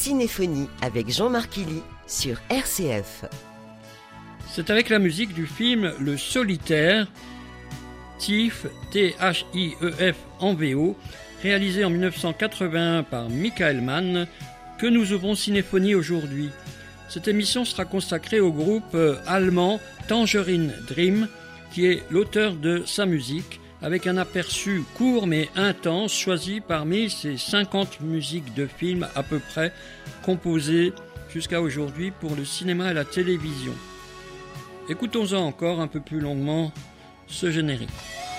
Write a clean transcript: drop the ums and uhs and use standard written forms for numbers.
Cinéphonie avec Jean-Marc Illy sur RCF. C'est avec la musique du film Le Solitaire, Thief, Thief en VO, réalisé en 1981 par Michael Mann, que nous ouvrons Cinéphonie aujourd'hui. Cette émission sera consacrée au groupe allemand Tangerine Dream, qui est l'auteur de sa musique, avec un aperçu court mais intense, choisi parmi ces 50 musiques de films à peu près, composées jusqu'à aujourd'hui pour le cinéma et la télévision. Écoutons-en encore un peu plus longuement ce générique.